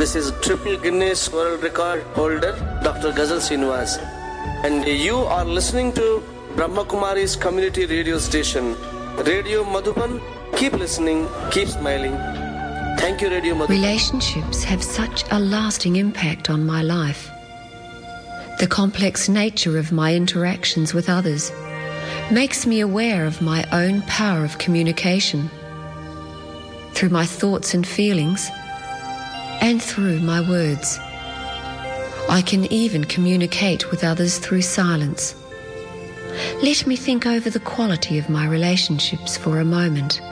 This is Triple Guinness World Record holder, Dr. Ghazal Srinivas. And you are listening to Brahma Kumari's community radio station, Radio Madhuban. Keep listening, keep smiling. Thank you, Radio Madhuban. Relationships have such a lasting impact on my life. The complex nature of my interactions with others makes me aware of my own power of communication through my thoughts and feelings and through my words. I can even communicate with others through silence. Let me think over the quality of my relationships for a moment.